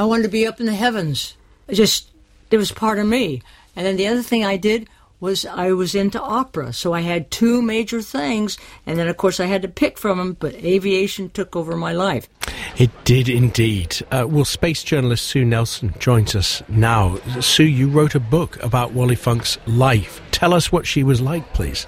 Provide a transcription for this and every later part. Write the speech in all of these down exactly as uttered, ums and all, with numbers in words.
I wanted to be up in the heavens. It just, it was part of me. And then the other thing I did was I was into opera. So I had two major things, and then, of course, I had to pick from them, but aviation took over my life. It did indeed. Uh, well, space journalist Sue Nelson joins us now. Sue, you wrote a book about Wally Funk's life. Tell us what she was like, please.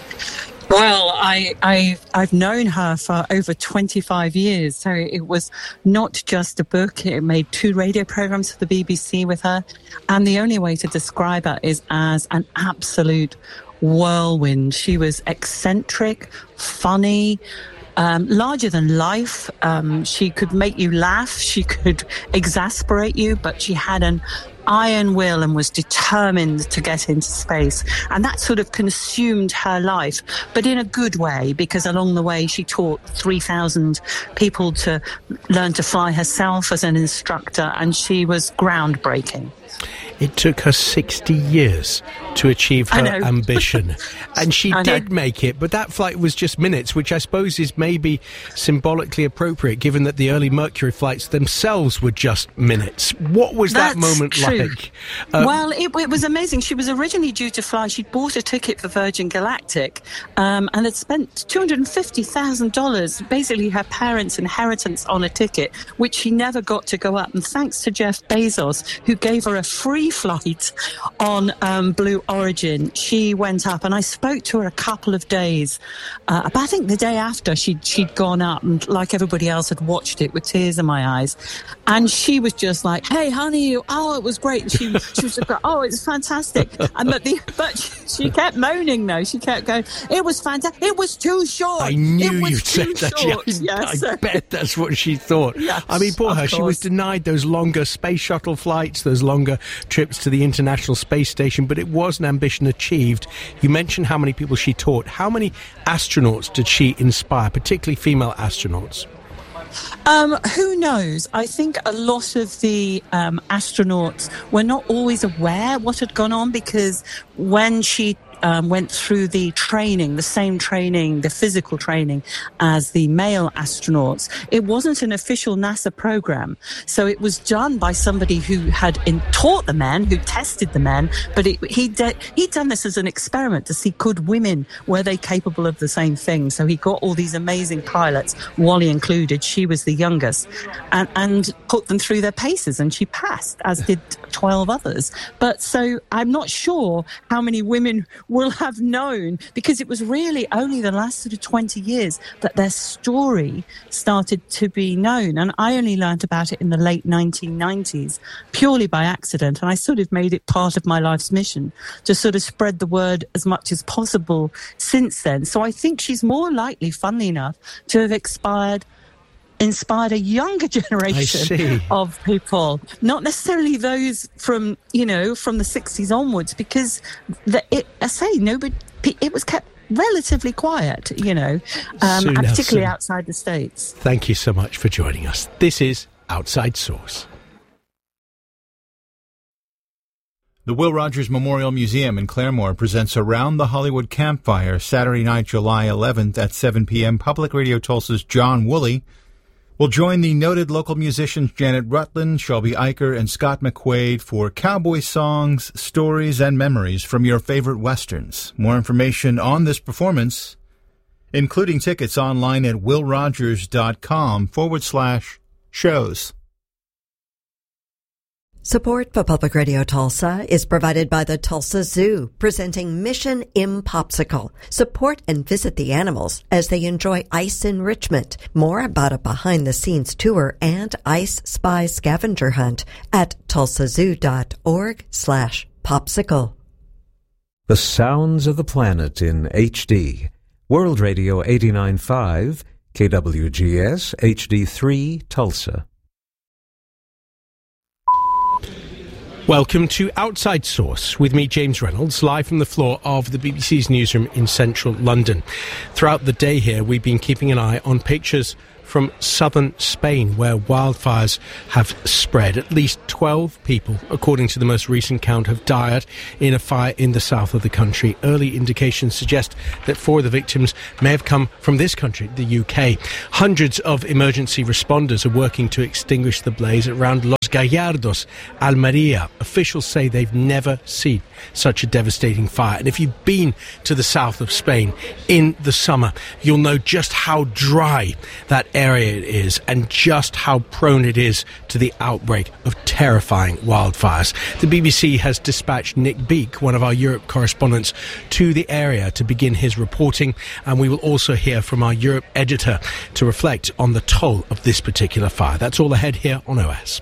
Well, I, I, I've known her for over twenty-five years, so it was not just a book. It made two radio programs for the B B C with her, and the only way to describe her is as an absolute whirlwind. She was eccentric, funny, Um, larger than life. Um, she could make you laugh. She could exasperate you, but she had an iron will and was determined to get into space. And that sort of consumed her life, but in a good way, because along the way she taught three thousand people to learn to fly herself as an instructor, and she was groundbreaking. It took her sixty years to achieve her ambition. And she did make it, but that flight was just minutes, which I suppose is maybe symbolically appropriate, given that the early Mercury flights themselves were just minutes. What was That's that moment true. like? Um, well, it, it was amazing. She was originally due to fly. She'd bought a ticket for Virgin Galactic um, and had spent two hundred fifty thousand dollars, basically her parents' inheritance, on a ticket, which she never got to go up. And thanks to Jeff Bezos, who gave her a free flight on um, Blue Origin, she went up, and I spoke to her a couple of days uh, but I think the day after she'd, she'd gone up, and like everybody else had watched it with tears in my eyes, and she was just like, hey honey, oh it was great, and she, she was just like, oh it's fantastic, and but, the, but she kept moaning though, she kept going, it was fantastic, it was too short. I knew it was you'd too said that. short. I, yes. I bet that's what she thought. Yes, I mean, poor her, course. She was denied those longer space shuttle flights, those longer trips to the International Space Station, but it was an ambition achieved. You mentioned how many people she taught. How many astronauts did she inspire, particularly female astronauts? Um, who knows? I think a lot of the um, astronauts were not always aware what had gone on, because when she Um, went through the training, the same training, the physical training as the male astronauts, it wasn't an official NASA program. So it was done by somebody who had in, taught the men, who tested the men, but it, he de- he'd done this as an experiment to see, could women, were they capable of the same thing? So he got all these amazing pilots, Wally included, she was the youngest, and, and put them through their paces, and she passed, as did twelve others. But so I'm not sure how many women will have known, because it was really only the last sort of twenty years that their story started to be known. And I only learned about it in the late nineteen nineties, purely by accident. And I sort of made it part of my life's mission to sort of spread the word as much as possible since then. So I think she's more likely, funnily enough, to have expired inspired a younger generation of people, not necessarily those from, you know, from the sixties onwards, because the, it, I say, nobody, it was kept relatively quiet, you know, um, and particularly outside the States. Thank you so much for joining us. This is Outside Source. The Will Rogers Memorial Museum in Claremore presents Around the Hollywood Campfire, Saturday night, July eleventh at seven p.m. Public Radio Tulsa's John Woolley will join the noted local musicians Janet Rutland, Shelby Eicher, and Scott McQuaid for cowboy songs, stories, and memories from your favorite westerns. More information on this performance, including tickets, online at willrogers.com forward slash shows. Support for Public Radio Tulsa is provided by the Tulsa Zoo, presenting Mission Impopsicle. Support and visit the animals as they enjoy ice enrichment. More about a behind-the-scenes tour and Ice Spy scavenger hunt at tulsazoo.org slash popsicle. The sounds of the planet in H D. World Radio eighty-nine point five, K W G S H D three, Tulsa. Welcome to Outside Source with me, James Reynolds, live from the floor of the B B C's newsroom in central London. Throughout the day here, we've been keeping an eye on pictures from southern Spain, where wildfires have spread. At least twelve people, according to the most recent count, have died in a fire in the south of the country. Early indications suggest that four of the victims may have come from this country, the U K. Hundreds of emergency responders are working to extinguish the blaze around Los Los Gallardos, Almeria. Officials say they've never seen such a devastating fire. And if you've been to the south of Spain in the summer, you'll know just how dry that area is and just how prone it is to the outbreak of terrifying wildfires. The B B C has dispatched Nick Beake, one of our Europe correspondents, to the area to begin his reporting, and we will also hear from our Europe editor to reflect on the toll of this particular fire. That's all ahead here on O S.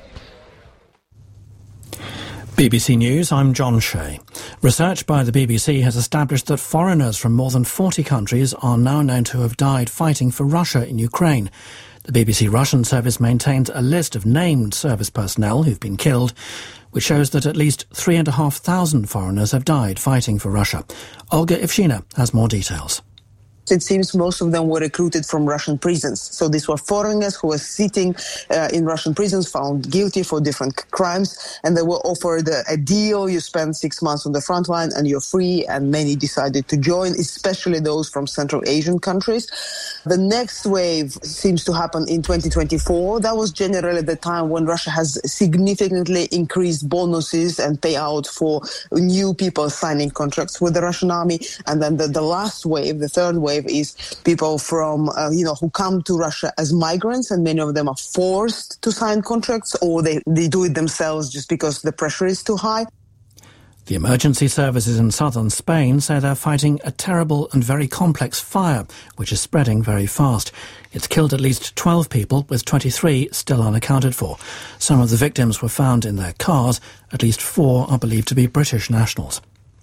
B B C News, I'm John Shea. Research by the B B C has established that foreigners from more than forty countries are now known to have died fighting for Russia in Ukraine. The B B C Russian service maintains a list of named service personnel who've been killed, which shows that at least three and a half thousand foreigners have died fighting for Russia. Olga Ivshina has more details. It seems most of them were recruited from Russian prisons. So these were foreigners who were sitting uh, in Russian prisons, found guilty for different crimes, and they were offered a, a deal. You spend six months on the front line and you're free, and many decided to join, especially those from Central Asian countries. The next wave seems to happen in twenty twenty-four. That was generally the time when Russia has significantly increased bonuses and payout for new people signing contracts with the Russian army. And then the, the last wave, the third wave, is people from, uh, you know, who come to Russia as migrants, and many of them are forced to sign contracts, or they, they do it themselves just because the pressure is too high. The emergency services in southern Spain say they're fighting a terrible and very complex fire, which is spreading very fast. It's killed at least twelve people, with twenty-three still unaccounted for. Some of the victims were found in their cars. At least four are believed to be British nationals.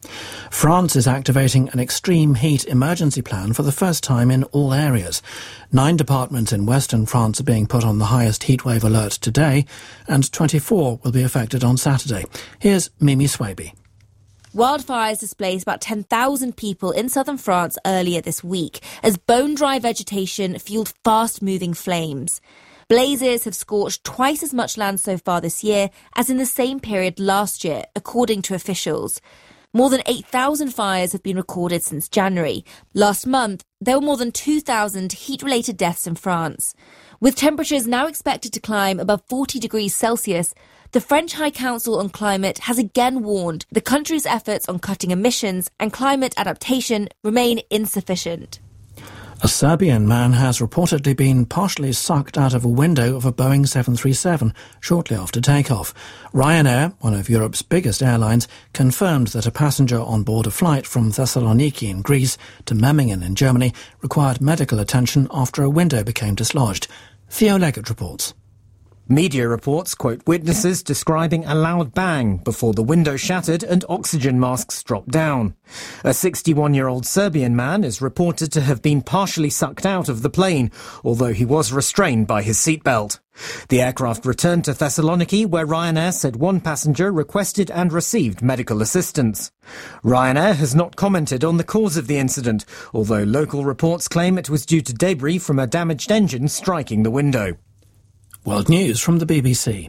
France is activating an extreme heat emergency plan for the first time in all areas. Nine departments in western France are being put on the highest heatwave alert today, and twenty-four will be affected on Saturday. Here's Mimi Swaby. Wildfires displaced about ten thousand people in southern France earlier this week as bone-dry vegetation fueled fast-moving flames. Blazes have scorched twice as much land so far this year as in the same period last year, according to officials. More than eight thousand fires have been recorded since January. Last month, there were more than two thousand heat-related deaths in France. With temperatures now expected to climb above forty degrees Celsius, the French High Council on Climate has again warned the country's efforts on cutting emissions and climate adaptation remain insufficient. A Serbian man has reportedly been partially sucked out of a window of a Boeing seven thirty-seven shortly after takeoff. Ryanair, one of Europe's biggest airlines, confirmed that a passenger on board a flight from Thessaloniki in Greece to Memmingen in Germany required medical attention after a window became dislodged. Theo Leggett reports. Media reports quote witnesses describing a loud bang before the window shattered and oxygen masks dropped down. A sixty-one-year-old Serbian man is reported to have been partially sucked out of the plane, although he was restrained by his seatbelt. The aircraft returned to Thessaloniki, where Ryanair said one passenger requested and received medical assistance. Ryanair has not commented on the cause of the incident, although local reports claim it was due to debris from a damaged engine striking the window. World News from the B B C.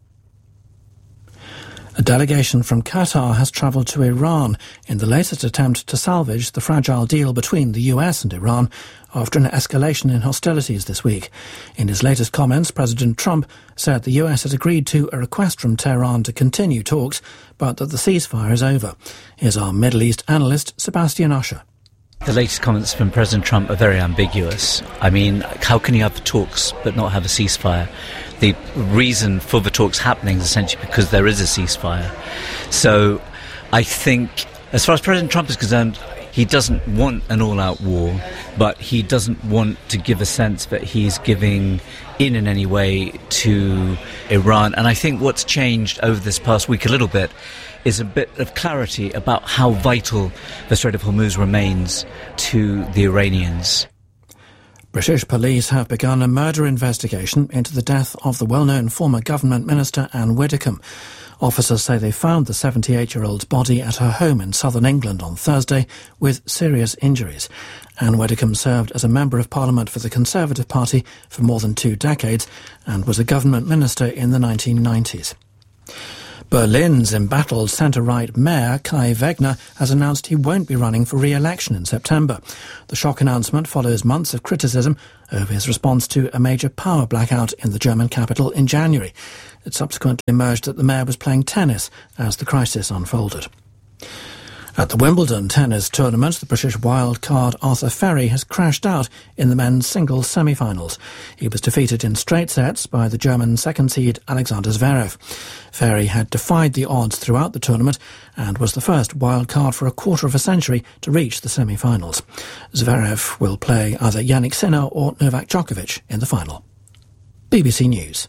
A delegation from Qatar has travelled to Iran in the latest attempt to salvage the fragile deal between the U S and Iran after an escalation in hostilities this week. In his latest comments, President Trump said the U S has agreed to a request from Tehran to continue talks, but that the ceasefire is over. Here's our Middle East analyst, Sebastian Usher. The latest comments from President Trump are very ambiguous. I mean, how can you have talks but not have a ceasefire? The reason for the talks happening is essentially because there is a ceasefire. So I think, as far as President Trump is concerned, he doesn't want an all-out war, but he doesn't want to give a sense that he's giving in in any way to Iran. And I think what's changed over this past week a little bit is a bit of clarity about how vital the Strait of Hormuz remains to the Iranians. British police have begun a murder investigation into the death of the well-known former government minister Anne Widdecombe. Officers say they found the seventy-eight-year-old's body at her home in southern England on Thursday with serious injuries. Anne Widdecombe served as a Member of Parliament for the Conservative Party for more than two decades and was a government minister in the nineteen nineties. Berlin's embattled centre-right mayor Kai Wegner has announced he won't be running for re-election in September. The shock announcement follows months of criticism over his response to a major power blackout in the German capital in January. It subsequently emerged that the mayor was playing tennis as the crisis unfolded. At the Wimbledon tennis tournament, the British wildcard Arthur Ferry has crashed out in the men's singles semi-finals. He was defeated in straight sets by the German second seed Alexander Zverev. Ferry had defied the odds throughout the tournament and was the first wildcard for a quarter of a century to reach the semi-finals. Zverev will play either Jannik Sinner or Novak Djokovic in the final. B B C News.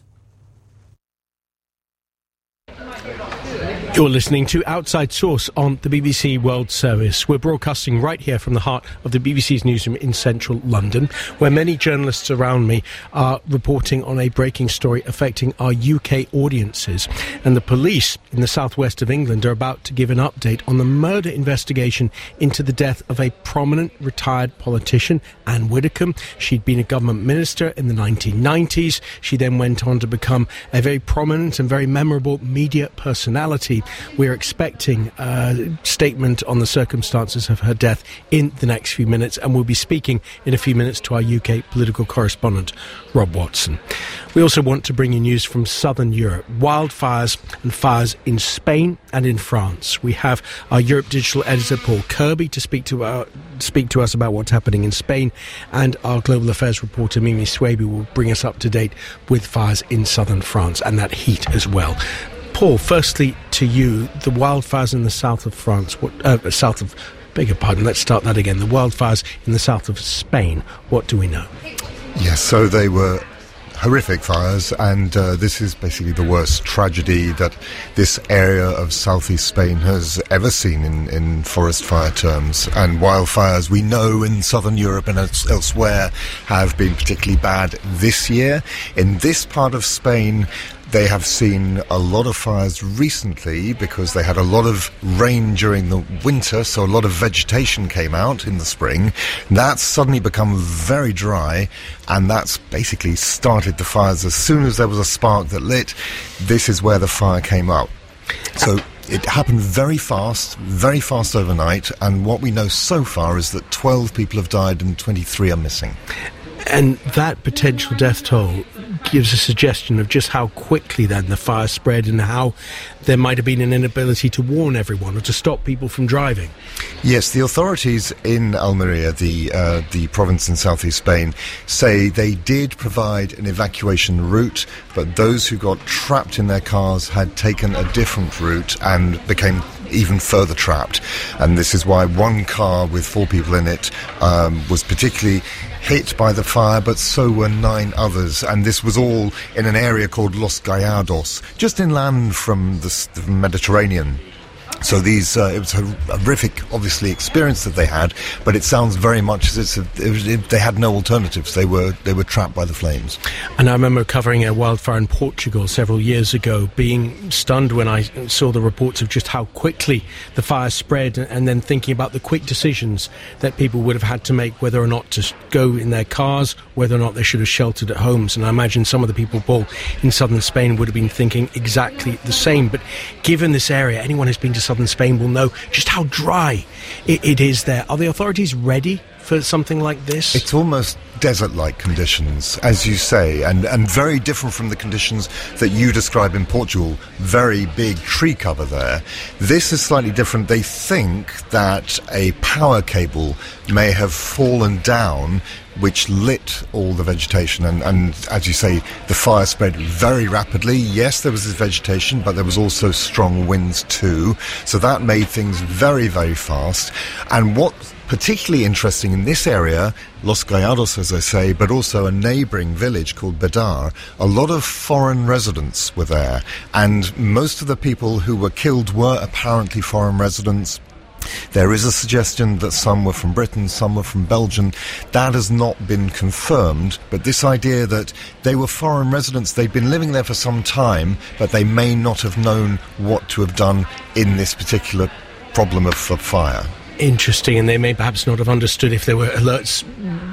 You're listening to Outside Source on the B B C World Service. We're broadcasting right here from the heart of the B B C's newsroom in central London, where many journalists around me are reporting on a breaking story affecting our U K audiences. And the police in the southwest of England are about to give an update on the murder investigation into the death of a prominent retired politician, Anne Widdecombe. She'd been a government minister in the nineteen nineties. She then went on to become a very prominent and very memorable media personality. We're expecting a statement on the circumstances of her death in the next few minutes, and we'll be speaking in a few minutes to our U K political correspondent, Rob Watson. We also want to bring you news from southern Europe, wildfires and fires in Spain and in France. We have our Europe Digital editor, Paul Kirby, to speak to, our, speak to us about what's happening in Spain, and our global affairs reporter, Mimi Swaby, will bring us up to date with fires in southern France and that heat as well. Paul, firstly to you, the wildfires in the south of France, what, uh, south of, beg your pardon, let's start that again, the wildfires in the south of Spain, what do we know? Yes, so they were horrific fires, and uh, this is basically the worst tragedy that this area of southeast Spain has ever seen in, in forest fire terms. And wildfires, we know in southern Europe and else, elsewhere, have been particularly bad this year. In this part of Spain, they have seen a lot of fires recently because they had a lot of rain during the winter, so a lot of vegetation came out in the spring. That's suddenly become very dry, and that's basically started the fires. As soon as there was a spark that lit, this is where the fire came up. So it happened very fast, very fast overnight, and what we know so far is that twelve people have died and twenty-three are missing. And that potential death toll gives a suggestion of just how quickly then the fire spread and how there might have been an inability to warn everyone or to stop people from driving. Yes, the authorities in Almeria, the uh, the province in southeast Spain, say they did provide an evacuation route, but those who got trapped in their cars had taken a different route and became even further trapped. And this is why one car with four people in it um, was particularly hit by the fire, but so were nine others. And this was all in an area called Los Gallardos, just inland from the, the Mediterranean. So these, uh, it was a horrific, obviously, experience that they had, but it sounds very much as it's a, it was, it, they had no alternatives. They were they were trapped by the flames. And I remember covering a wildfire in Portugal several years ago, being stunned when I saw the reports of just how quickly the fire spread, and then thinking about the quick decisions that people would have had to make, whether or not to go in their cars, whether or not they should have sheltered at homes. And I imagine some of the people, Paul, in southern Spain would have been thinking exactly the same. But given this area, anyone who's been to southern Spain will know just how dry it, it is there. Are the authorities ready for something like this? It's almost desert-like conditions, as you say, and, and very different from the conditions that you describe in Portugal. Very big tree cover there. This is slightly different. They think that a power cable may have fallen down, which lit all the vegetation, and, and as you say, the fire spread very rapidly. Yes, there was this vegetation, but there was also strong winds too, so that made things very, very fast. And what particularly interesting in this area, Los Gallardos, as I say, but also a neighbouring village called Bedar, a lot of foreign residents were there, and most of the people who were killed were apparently foreign residents. There is a suggestion that some were from Britain, some were from Belgium. That has not been confirmed, but this idea that they were foreign residents, they'd been living there for some time, but they may not have known what to have done in this particular problem of, of fire. Interesting, and they may perhaps not have understood if there were alerts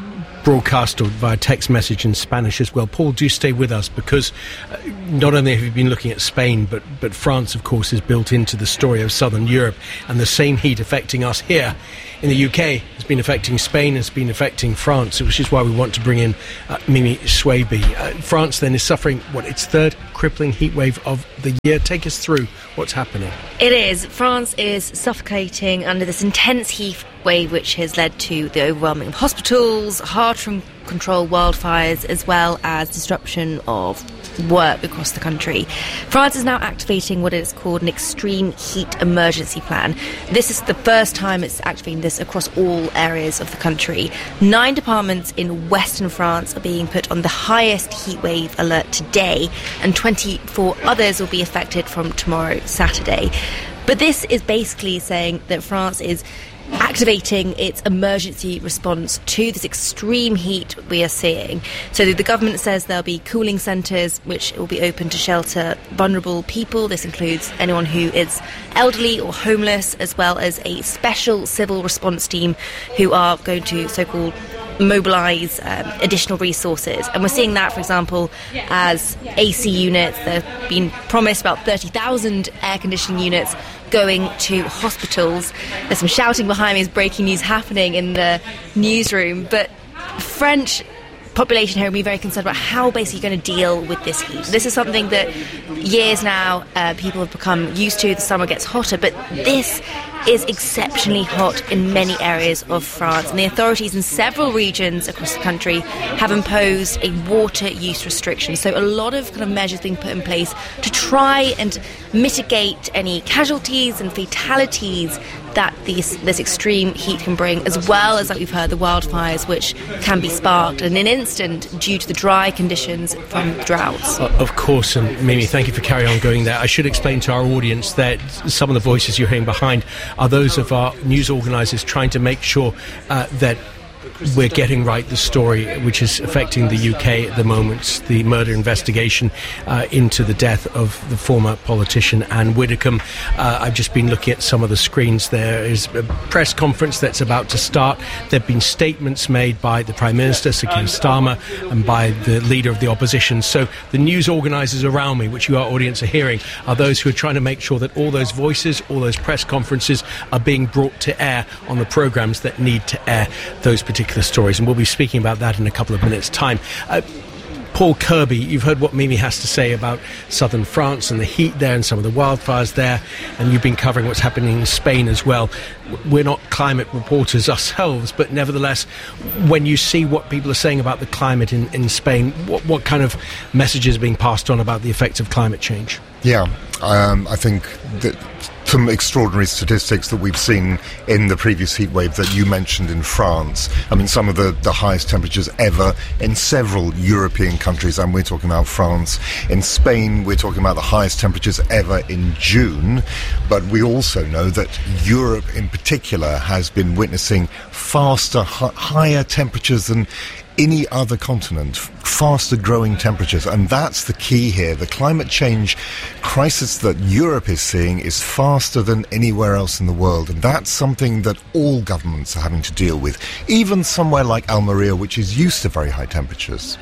broadcast or via text message in Spanish as well. Paul, do stay with us, because uh, not only have you been looking at Spain, but, but France, of course, is built into the story of southern Europe, and the same heat affecting us here in the U K has been affecting Spain, has been affecting France, which is why we want to bring in uh, Mimi Swaby. Uh, France then is suffering, what, its third crippling heat wave of the year. Take us through what's happening. It is. France is suffocating under this intense heat wave, which has led to the overwhelming of hospitals, hard-to-control wildfires, as well as disruption of work across the country. France is now activating what is called an extreme heat emergency plan. This is the first time it's activating this across all areas of the country. Nine departments in western France are being put on the highest heat wave alert today, and twenty-four others will be affected from tomorrow, Saturday. But this is basically saying that France is activating its emergency response to this extreme heat we are seeing. So the government says there'll be cooling centres which will be open to shelter vulnerable people. This includes anyone who is elderly or homeless, as well as a special civil response team who are going to so-called mobilise um, additional resources. And we're seeing that, for example, as A C units. There have been promised about thirty thousand air conditioning units going to hospitals. There's some shouting behind me as breaking news happening in the newsroom. But French population here will be very concerned about how basically you're going to deal with this heat. This is something that years now uh, people have become used to. The summer gets hotter, but this is exceptionally hot in many areas of France, and the authorities in several regions across the country have imposed a water use restriction. So a lot of kind of measures being put in place to try and mitigate any casualties and fatalities that these, this extreme heat can bring, as well as, like we've heard, the wildfires which can be sparked in an instant due to the dry conditions from droughts. Uh, of course, and Mimi, thank you for carrying on going there. I should explain to our audience that some of the voices you're hearing behind are those of our news organisers trying to make sure uh, that we're getting right the story which is affecting the U K at the moment, the murder investigation uh, into the death of the former politician Anne Widdecombe. Uh, I've just been looking at some of the screens. There is a press conference that's about to start. There have been statements made by the Prime Minister, Sir Keir Starmer, and by the Leader of the Opposition. So the news organisers around me, which you, our audience, are hearing, are those who are trying to make sure that all those voices, all those press conferences are being brought to air on the programmes that need to air those particular stories, and we'll be speaking about that in a couple of minutes' time. Uh, Paul Kirby, you've heard what Mimi has to say about southern France and the heat there and some of the wildfires there, and you've been covering what's happening in Spain as well. We're not climate reporters ourselves, but nevertheless, when you see what people are saying about the climate in, in Spain, what, what kind of messages are being passed on about the effects of climate change? Yeah, um, I think that some extraordinary statistics that we've seen in the previous heat wave that you mentioned in France. I mean, some of the, the highest temperatures ever in several European countries, and we're talking about France. In Spain, we're talking about the highest temperatures ever in June. But we also know that Europe in particular has been witnessing faster, h- higher temperatures than any other continent, faster growing temperatures, and that's the key here. The climate change crisis that Europe is seeing is faster than anywhere else in the world, and that's something that all governments are having to deal with, even somewhere like Almeria, which is used to very high temperatures.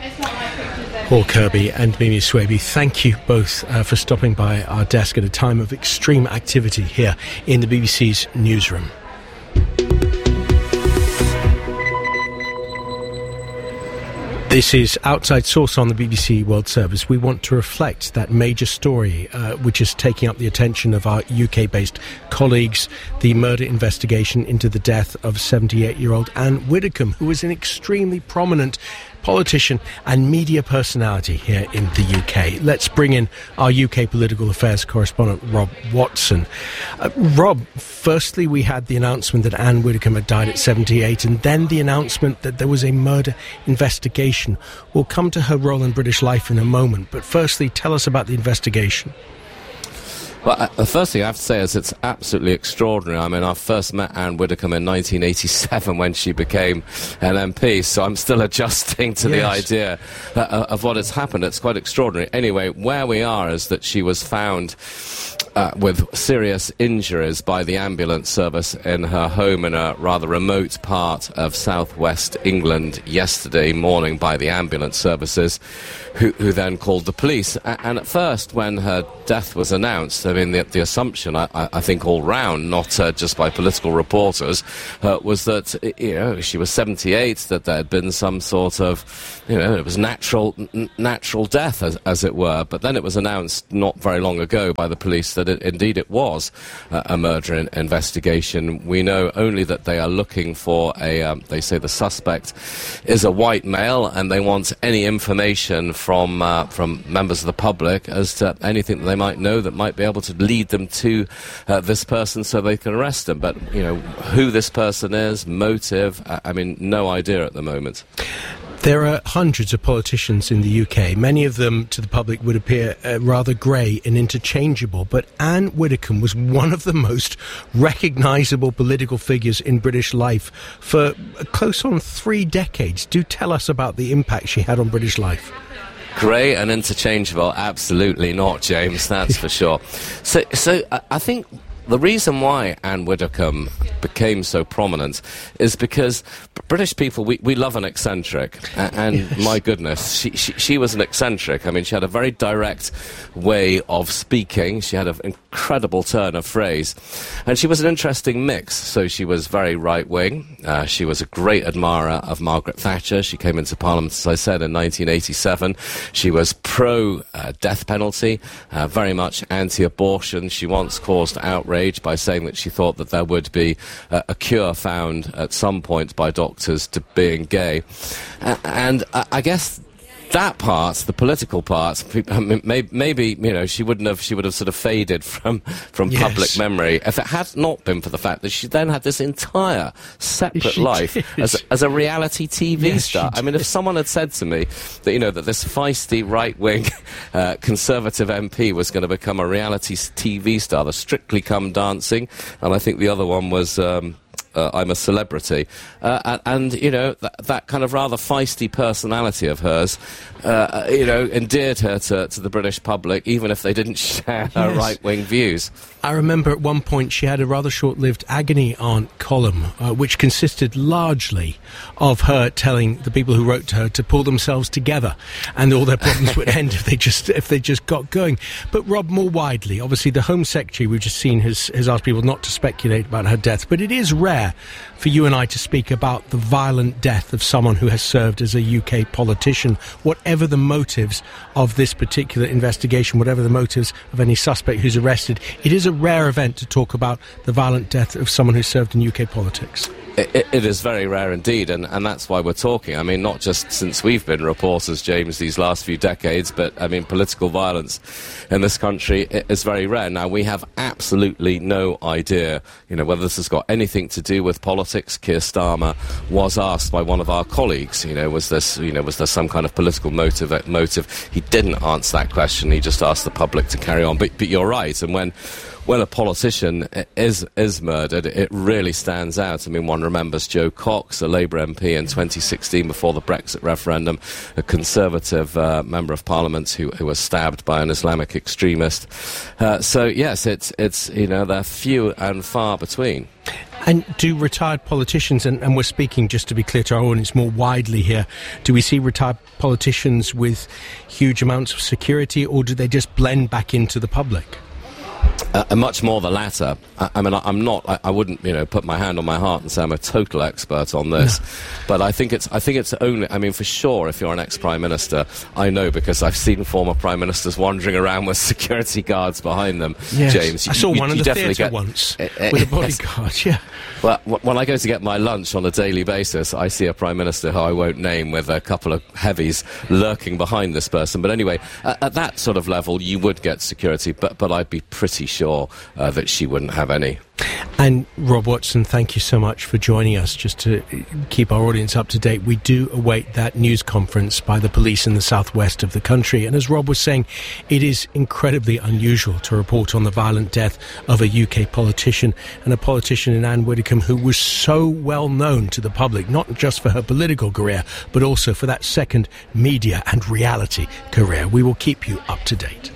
Paul Kirby and Mimi Swaby, thank you both uh, for stopping by our desk at a time of extreme activity here in the B B C's newsroom. This is Outside Source on the B B C World Service. We want to reflect that major story uh, which is taking up the attention of our U K-based colleagues, the murder investigation into the death of seventy-eight-year-old Anne Widdecombe, who was an extremely prominent politician and media personality here in the U K. Let's bring in our U K political affairs correspondent, Rob Watson. Uh, Rob, firstly, we had the announcement that Anne Widdecombe had died at seventy-eight, and then the announcement that there was a murder investigation. We'll come to her role in British life in a moment, but firstly, tell us about the investigation. Well, uh, the first thing I have to say is it's absolutely extraordinary. I mean, I first met Anne Widdecombe in nineteen eighty-seven when she became an M P, so I'm still adjusting to yes. the idea uh, of what has happened. It's quite extraordinary. Anyway, where we are is that she was found uh, with serious injuries by the ambulance service in her home in a rather remote part of southwest England yesterday morning by the ambulance services, who, who then called the police. A- and at first, when her death was announced, I mean, the, the assumption, I, I think all round, not uh, just by political reporters, uh, was that, you know, she was seventy-eight, that there had been some sort of, you know, it was natural n- natural death, as, as it were. But then it was announced not very long ago by the police that it, indeed it was uh, a murder in- investigation. We know only that they are looking for a, um, they say the suspect is a white male, and they want any information from, uh, from members of the public as to anything that they might know that might be able to lead them to uh, this person so they can arrest him. But, you know, who this person is, motive, I, I mean, no idea at the moment. There are hundreds of politicians in the U K. Many of them, to the public, would appear uh, rather grey and interchangeable. But Anne Widdecombe was one of the most recognisable political figures in British life for close on three decades. Do tell us about the impact she had on British life. Grey and interchangeable, absolutely not, James, that's for sure. So, so I think the reason why Anne Widdecombe became so prominent is because British people, we, we love an eccentric. And, and yes. my goodness, she, she, she was an eccentric. I mean, she had a very direct way of speaking. She had an incredible turn of phrase. And she was an interesting mix. So she was very right-wing. Uh, she was a great admirer of Margaret Thatcher. She came into Parliament, as I said, in nineteen eighty-seven. She was pro-death uh, penalty, uh, very much anti-abortion. She once caused outrage by saying that she thought that there would be uh, a cure found at some point by doctors to being gay. Uh, and uh, I guess that part, the political part, I mean, maybe, maybe you know, she wouldn't have, she would have sort of faded from from yes. public memory if it had not been for the fact that she then had this entire separate she life as a, as a reality T V yes, star. I mean, if someone had said to me that, you know, that this feisty right-wing uh, Conservative M P was going to become a reality T V star, the Strictly Come Dancing, and I think the other one was Um, Uh, I'm a Celebrity, uh, and, and you know th- that kind of rather feisty personality of hers, uh, you know, endeared her to, to the British public, even if they didn't share her yes. right-wing views. I remember at one point she had a rather short-lived agony aunt column, uh, which consisted largely of her telling the people who wrote to her to pull themselves together, and all their problems would end if they just if they just got going. But Rob, more widely, obviously the Home Secretary we've just seen has has asked people not to speculate about her death, but it is rare for you and I to speak about the violent death of someone who has served as a U K politician, whatever the motives of this particular investigation, whatever the motives of any suspect who's arrested. It is a rare event to talk about the violent death of someone who served in U K politics. It, it is very rare indeed, and, and that's why we're talking. I mean, not just since we've been reporters, James, these last few decades, but, I mean, political violence in this country is very rare. Now, we have absolutely no idea, you know, whether this has got anything to do with politics. Keir Starmer was asked by one of our colleagues, you know, was this, you know, was there some kind of political motive? motive? He didn't answer that question. He just asked the public to carry on. But, but you're right, and when... When a politician is is murdered, it really stands out. I mean, one remembers Joe Cox, a Labour M P in twenty sixteen before the Brexit referendum, a Conservative uh, member of Parliament who, who was stabbed by an Islamic extremist. Uh, so, yes, it's, it's you know, they're few and far between. And do retired politicians, and, and we're speaking, just to be clear to our audience, more widely here, do we see retired politicians with huge amounts of security, or do they just blend back into the public? Uh, and much more the latter. I, I mean, I, I'm not. I, I wouldn't, you know, put my hand on my heart and say I'm a total expert on this. No. But I think it's. I think it's only. I mean, for sure, if you're an ex-prime minister, I know because I've seen former prime ministers wandering around with security guards behind them. Yes. James, you, I saw you, one you in the definitely theatre get, once uh, uh, with a bodyguard. Yes. Yeah. Well, w- when I go to get my lunch on a daily basis, I see a prime minister who I won't name with a couple of heavies lurking behind this person. But anyway, uh, at that sort of level, you would get security, but but I'd be pretty sure uh, that she wouldn't have any. And Rob Watson, thank you so much for joining us. Just to keep our audience up to date, we do await that news conference by the police in the southwest of the country. And as Rob was saying, it is incredibly unusual to report on the violent death of a U K politician, and a politician in Anne Widdecombe who was so well known to the public, not just for her political career, but also for that second media and reality career. We will keep you up to date.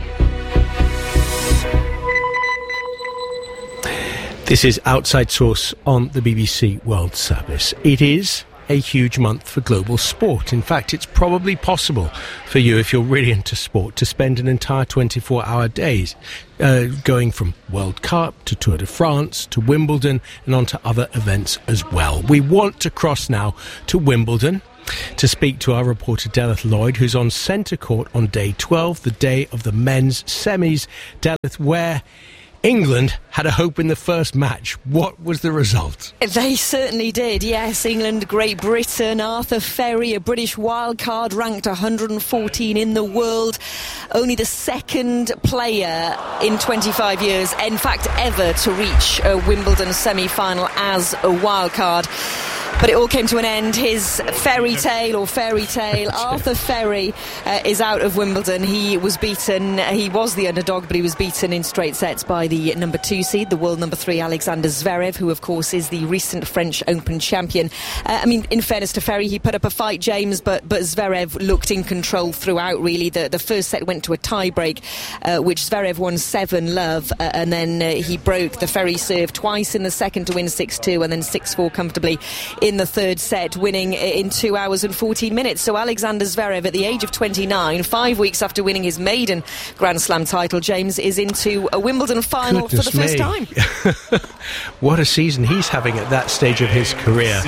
This is Outside Source on the B B C World Service. It is a huge month for global sport. In fact, it's probably possible for you, if you're really into sport, to spend an entire twenty-four hour days uh, going from World Cup to Tour de France to Wimbledon and on to other events as well. We want to cross now to Wimbledon to speak to our reporter Delith Lloyd, who's on centre court on day twelve, the day of the men's semis. Delith, where England had a hope in the first match. What was the result? They certainly did, yes. England, Great Britain, Arthur Ferry, a British wildcard, ranked one hundred fourteen in the world. Only the second player in twenty-five years, in fact ever, to reach a Wimbledon semi-final as a wildcard. But it all came to an end. His fairy tale or fairy tale, Arthur Ferry, uh, is out of Wimbledon. He was beaten, he was the underdog, but he was beaten in straight sets by the number two seed, the world number three, Alexander Zverev, who of course is the recent French Open champion. Uh, I mean, in fairness to Ferry, he put up a fight, James, but, but Zverev looked in control throughout, really. The, the first set went to a tie-break, uh, which Zverev won seven love, uh, and then uh, he broke the Ferry serve twice in the second to win six two, and then six four comfortably in the third set, winning in two hours and fourteen minutes. So Alexander Zverev, at the age of twenty-nine, five weeks after winning his maiden Grand Slam title, James, is into a Wimbledon final Goodness for the first me. time. What a season he's having at that stage of his career.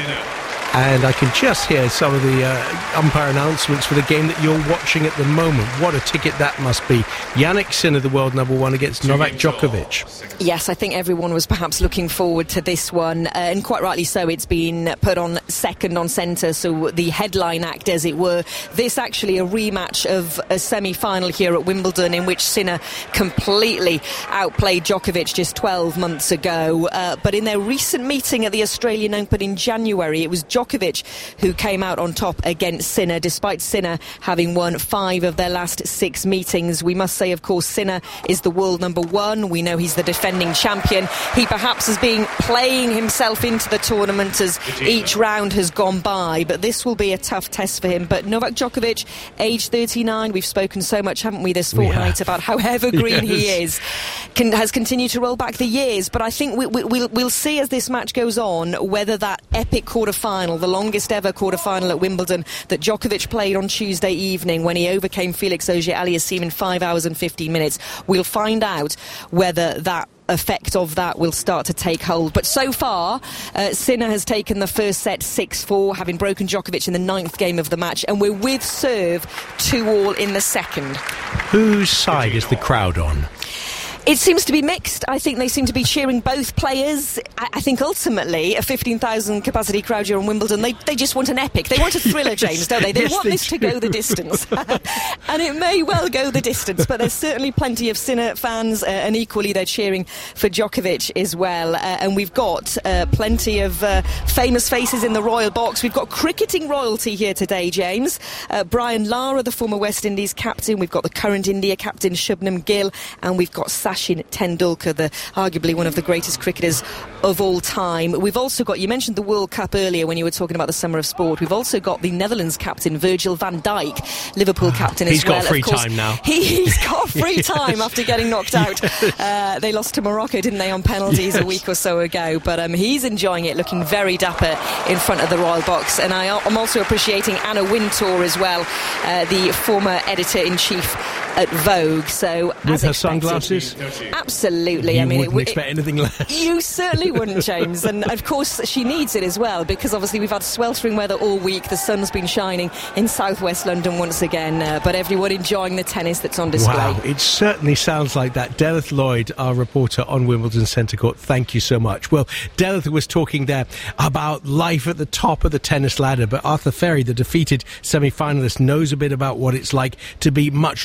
And I can just hear some of the uh, umpire announcements for the game that you're watching at the moment. What a ticket that must be. Jannik Sinner, the world number one, against Novak Djokovic. Yes, I think everyone was perhaps looking forward to this one, uh, and quite rightly so. It's been put on second on centre, so the headline act, as it were. This actually a rematch of a semi-final here at Wimbledon, in which Sinner completely outplayed Djokovic just twelve months ago. Uh, but in their recent meeting at the Australian Open in January, it was Djokovic who came out on top against Sinner, despite Sinner having won five of their last six meetings. We must say, of course, Sinner is the world number one. We know he's the defending champion. He perhaps has been playing himself into the tournament as each round has gone by, but this will be a tough test for him. But Novak Djokovic, age thirty-nine, we've spoken so much, haven't we, this fortnight about how evergreen yes. he is, Can, has continued to roll back the years. But I think we, we, we'll, we'll see as this match goes on whether that epic quarter-final, the longest ever quarter-final at Wimbledon that Djokovic played on Tuesday evening when he overcame Felix Auger-Aliassime in five hours and fifteen minutes, we'll find out whether that effect of that will start to take hold. But so far, uh, Sinner has taken the first set six four, having broken Djokovic in the ninth game of the match, and we're with serve two all in the second. Whose side is the crowd on? It seems to be mixed. I think they seem to be cheering both players. I, I think ultimately a fifteen thousand capacity crowd here on Wimbledon, they, they just want an epic. They want a thriller, James, don't they? They yes, want they this do. to go the distance. And it may well go the distance, but there's certainly plenty of Sinner fans, uh, and equally they're cheering for Djokovic as well. Uh, and we've got uh, plenty of uh, famous faces in the royal box. We've got cricketing royalty here today, James. Uh, Brian Lara, the former West Indies captain. We've got the current India captain, Shubnam Gill. And we've got Sachin Tendulkar, the arguably one of the greatest cricketers of all time. We've also got, you mentioned the World Cup earlier when you were talking about the summer of sport. We've also got the Netherlands captain, Virgil van Dijk, Liverpool captain as he's well. He's got free of course, time now. He, he's got free yes. time after getting knocked out. Yes. Uh, they lost to Morocco, didn't they, on penalties yes. a week or so ago. But um, he's enjoying it, looking very dapper in front of the royal box. And I, I'm also appreciating Anna Wintour as well, uh, the former editor-in-chief at Vogue. So with as her expected, sunglasses? Absolutely. You I mean, wouldn't it, expect it, anything less. You certainly wouldn't, James. And of course she needs it as well, because obviously we've had sweltering weather all week. The sun's been shining in southwest London once again, uh, but everyone enjoying the tennis that's on display. Wow, it certainly sounds like that. Delith Lloyd, our reporter on Wimbledon Centre Court, thank you so much. Well, Delith was talking there about life at the top of the tennis ladder, but Arthur Ferry, the defeated semi-finalist, knows a bit about what it's like to be much lower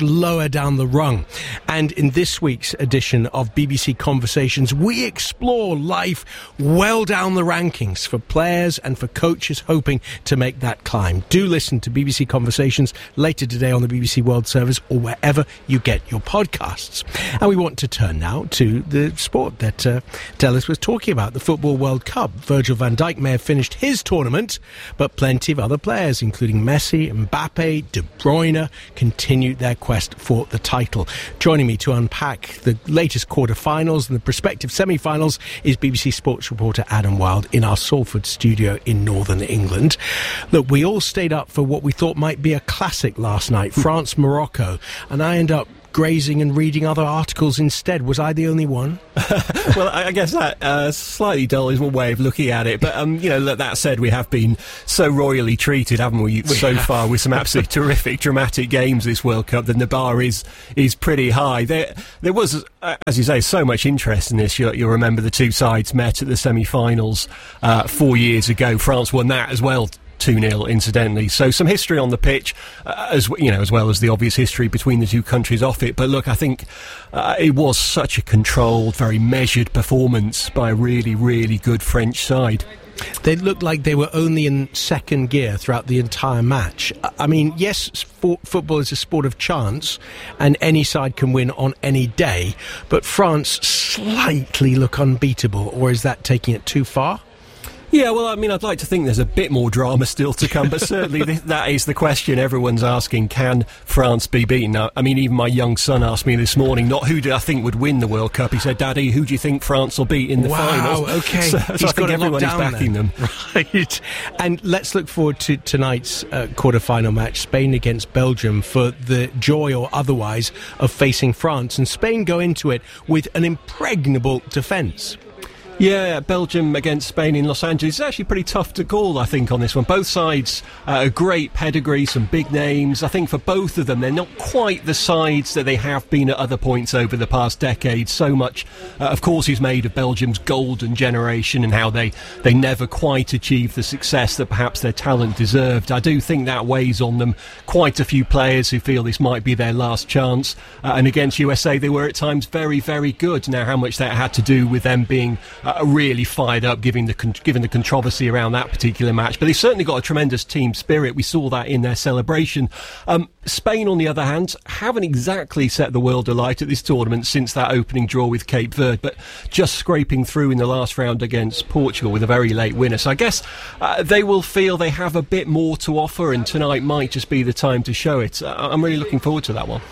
lower down the rung. And in this week's edition of B B C Conversations, we explore life well down the rankings for players and for coaches hoping to make that climb. Do listen to B B C Conversations later today on the B B C World Service or wherever you get your podcasts. And we want to turn now to the sport that uh, Dallas was talking about, the Football World Cup. Virgil van Dijk may have finished his tournament, but plenty of other players, including Messi, Mbappe, De Bruyne, continued their quest for the title. Joining me to unpack the latest quarter-finals and the prospective semi-finals is B B C Sports reporter Adam Wilde in our Salford studio in northern England. Look, we all stayed up for what we thought might be a classic last night, France-Morocco, and I end up grazing and reading other articles instead. Was I the only one? Well, I guess that uh, slightly dull is one way of looking at it. But, um, you know, look, that said, we have been so royally treated, haven't we, we so have. far, with some absolutely terrific, dramatic games this World Cup. The bar is is pretty high. There there was, uh, as you say, so much interest in this. You'll, you'll remember the two sides met at the semi-finals uh, four years ago. France won that as well, two nil, incidentally. So some history on the pitch, uh, as you know, as well as the obvious history between the two countries off it. But look, I think uh, it was such a controlled, very measured performance by a really, really good French side. They looked like they were only in second gear throughout the entire match. I mean, yes, sport, football is a sport of chance, and any side can win on any day, but France slightly look unbeatable, or is that taking it too far? Yeah, well, I mean, I'd like to think there's a bit more drama still to come, but certainly th- that is the question everyone's asking. Can France be beaten? Now, I mean, even my young son asked me this morning, not who do I think would win the World Cup. He said, Daddy, who do you think France will beat in the wow, finals? Wow, OK. So, so He's I think everyone is backing then. them. Right. And let's look forward to tonight's uh, quarter-final match, Spain against Belgium, for the joy or otherwise of facing France. And Spain go into it with an impregnable defence. Yeah, Belgium against Spain in Los Angeles. It's actually pretty tough to call, I think, on this one. Both sides, uh, a great pedigree, some big names. I think for both of them, they're not quite the sides that they have been at other points over the past decade. So much, uh, of course, is made of Belgium's golden generation and how they, they never quite achieved the success that perhaps their talent deserved. I do think that weighs on them. Quite a few players who feel this might be their last chance. Uh, and against U S A, they were at times very, very good. Now, how much that had to do with them being Uh, really fired up, given the con- given the controversy around that particular match. But they've certainly got a tremendous team spirit. We saw that in their celebration. Um, Spain, on the other hand, haven't exactly set the world alight at this tournament since that opening draw with Cape Verde, but just scraping through in the last round against Portugal with a very late winner. So I guess uh, they will feel they have a bit more to offer, and tonight might just be the time to show it. Uh, I'm really looking forward to that one.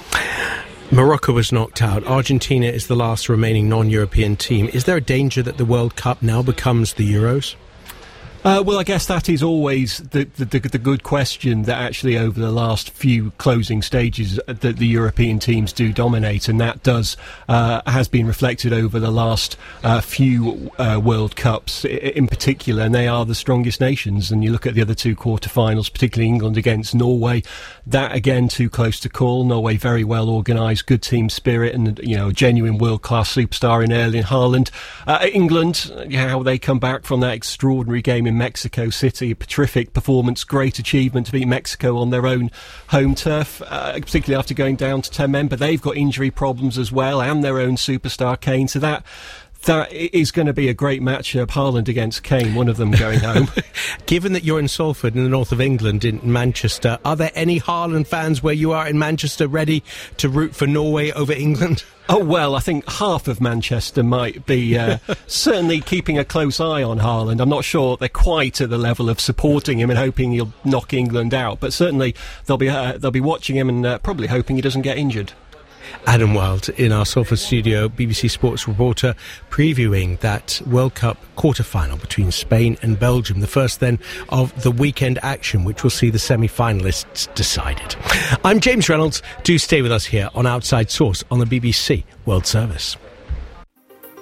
Morocco was knocked out. Argentina is the last remaining non-European team. Is there a danger that the World Cup now becomes the Euros? Uh, well, I guess that is always the, the, the, the good question, that actually over the last few closing stages that the European teams do dominate, and that does uh, has been reflected over the last uh, few uh, World Cups in particular, and they are the strongest nations. And you look at the other two quarterfinals, particularly England against Norway, that again too close to call. Norway very well organised, good team spirit, and you know, a genuine world-class superstar in Erling Haaland. Uh, England, how they come back from that extraordinary game in Mexico City, a terrific performance, great achievement to beat Mexico on their own home turf, uh, particularly after going down to ten men, but they've got injury problems as well, and their own superstar Kane, so that that is going to be a great matchup. Haaland against Kane, one of them going home. Given that you're in Salford in the north of England, in Manchester, are there any Haaland fans where you are in Manchester ready to root for Norway over England? Oh, well, I think half of Manchester might be uh, certainly keeping a close eye on Haaland. I'm not sure they're quite at the level of supporting him and hoping he'll knock England out, but certainly they'll be uh, they'll be watching him and uh, probably hoping he doesn't get injured. Adam Wilde in our Salford studio, B B C Sports reporter, previewing that World Cup quarter-final between Spain and Belgium, the first then of the weekend action, which will see the semi-finalists decided. I'm James Reynolds. Do stay with us here on Outside Source on the B B C World Service.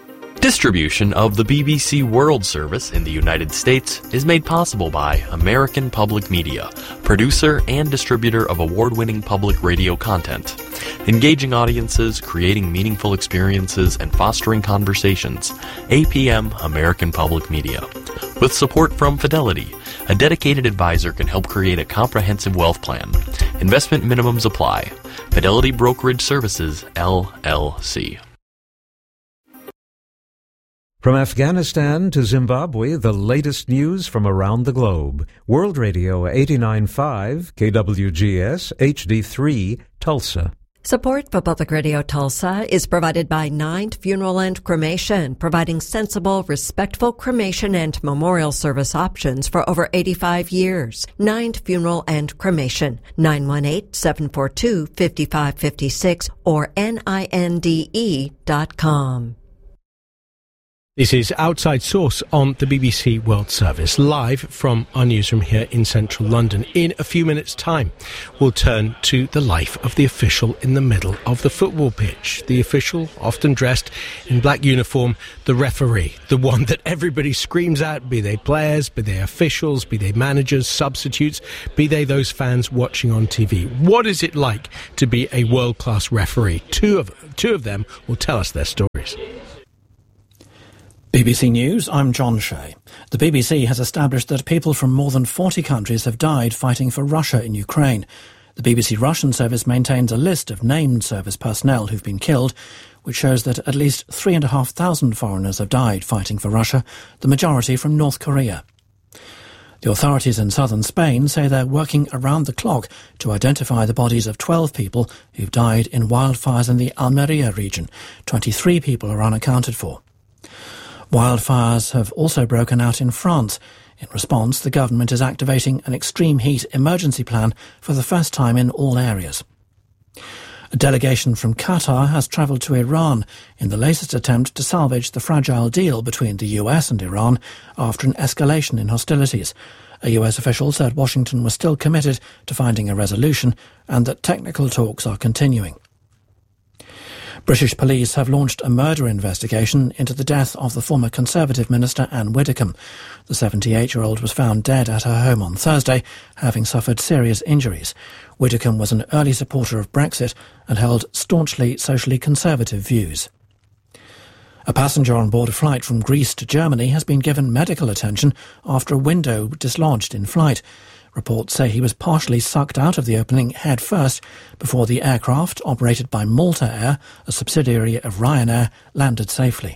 Distribution of the B B C World Service in the United States is made possible by American Public Media, producer and distributor of award-winning public radio content. Engaging audiences, creating meaningful experiences, and fostering conversations. A P M American Public Media. With support from Fidelity, a dedicated advisor can help create a comprehensive wealth plan. Investment minimums apply. Fidelity Brokerage Services, L L C. From Afghanistan to Zimbabwe, the latest news from around the globe. World Radio eighty-nine point five, K W G S, H D three, Tulsa. Support for Public Radio Tulsa is provided by Ninth Funeral and Cremation, providing sensible, respectful cremation and memorial service options for over eighty-five years. Ninth Funeral and Cremation, nine one eight, seven four two, five five five six or N I N D E dot com. This is Outside Source on the B B C World Service, live from our newsroom here in central London. In a few minutes' time, we'll turn to the life of the official in the middle of the football pitch. The official, often dressed in black uniform, the referee, the one that everybody screams at, be they players, be they officials, be they managers, substitutes, be they those fans watching on T V. What is it like to be a world-class referee? Two of, two of them will tell us their stories. B B C News, I'm John Shea. The B B C has established that people from more than forty countries have died fighting for Russia in Ukraine. The B B C Russian service maintains a list of named service personnel who've been killed, which shows that at least three and a half thousand foreigners have died fighting for Russia, the majority from North Korea. The authorities in southern Spain say they're working around the clock to identify the bodies of twelve people who've died in wildfires in the Almeria region. twenty-three people are unaccounted for. Wildfires have also broken out in France. In response, the government is activating an extreme heat emergency plan for the first time in all areas. A delegation from Qatar has travelled to Iran in the latest attempt to salvage the fragile deal between the U S and Iran after an escalation in hostilities. A U S official said Washington was still committed to finding a resolution and that technical talks are continuing. British police have launched a murder investigation into the death of the former Conservative minister Anne Widdecombe. The seventy-eight-year-old was found dead at her home on Thursday, having suffered serious injuries. Widdecombe was an early supporter of Brexit and held staunchly socially conservative views. A passenger on board a flight from Greece to Germany has been given medical attention after a window dislodged in flight. Reports say he was partially sucked out of the opening head first before the aircraft, operated by Malta Air, a subsidiary of Ryanair, landed safely.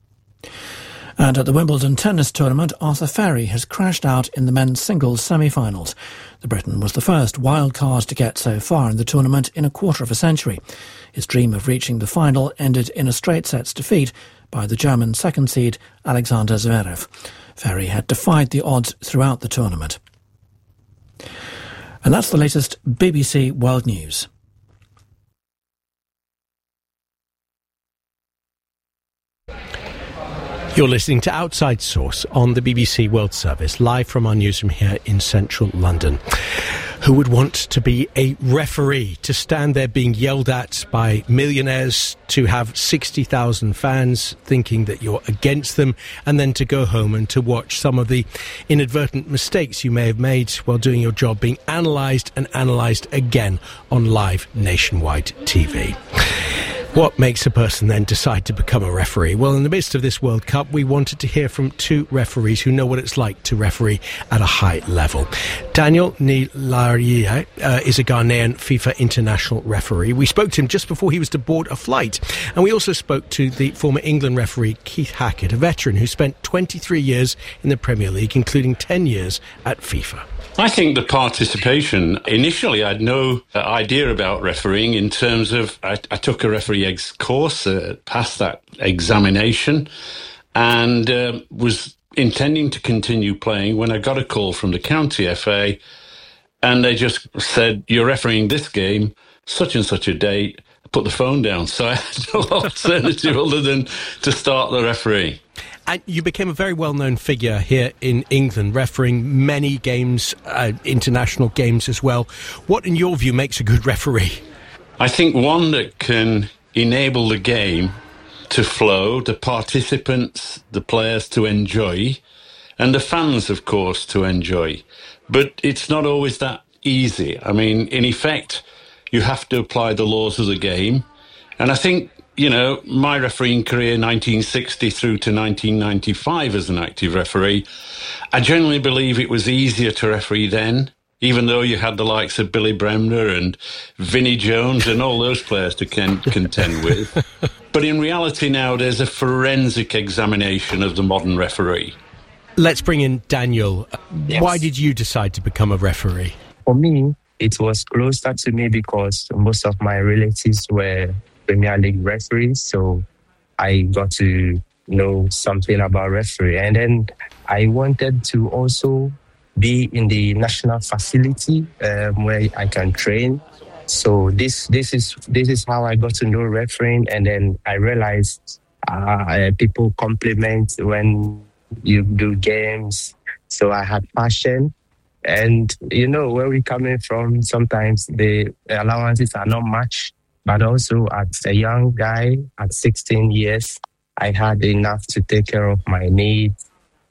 And at the Wimbledon tennis tournament, Arthur Ferry has crashed out in the men's singles semi-finals. The Briton was the first wild card to get so far in the tournament in a quarter of a century. His dream of reaching the final ended in a straight sets defeat by the German second seed Alexander Zverev. Ferry had defied the odds throughout the tournament. And that's the latest B B C World News. You're listening to Outside Source on the B B C World Service, live from our newsroom here in central London. Who would want to be a referee, to stand there being yelled at by millionaires, to have sixty thousand fans thinking that you're against them, and then to go home and to watch some of the inadvertent mistakes you may have made while doing your job being analysed and analysed again on live nationwide T V? What makes a person then decide to become a referee? Well, in the midst of this World Cup, we wanted to hear from two referees who know what it's like to referee at a high level. Daniel Nilaria uh, is a Ghanaian FIFA international referee. We spoke to him just before he was to board a flight. And we also spoke to the former England referee Keith Hackett, a veteran who spent twenty-three years in the Premier League, including ten years at FIFA. I think the participation, initially I had no uh, idea about refereeing in terms of, I, I took a referee ex course, uh, passed that examination, and uh, was intending to continue playing when I got a call from the county F A, and they just said, you're refereeing this game, such and such a date, put the phone down. So I had no alternative other than to start the referee. And you became a very well-known figure here in England, refereeing many games, uh, international games as well. What, in your view, makes a good referee? I think one that can enable the game to flow, the participants, the players to enjoy, and the fans, of course, to enjoy. But it's not always that easy. I mean, in effect, you have to apply the laws of the game. And I think, you know, my refereeing career, nineteen sixty through to nineteen ninety-five as an active referee, I generally believe it was easier to referee then, even though you had the likes of Billy Bremner and Vinnie Jones and all those players to can, contend with. But in reality now, there's a forensic examination of the modern referee. Let's bring in Daniel. Yes. Why did you decide to become a referee? For me, it was closer to me because most of my relatives were Premier League referees, so I got to know something about referee. And then I wanted to also be in the national facility um, where I can train. So this this is this is how I got to know refereeing, and then I realized uh, people compliment when you do games. So I had passion. And, you know, where we're coming from, sometimes the allowances are not much. But also, as a young guy, at sixteen years, I had enough to take care of my needs,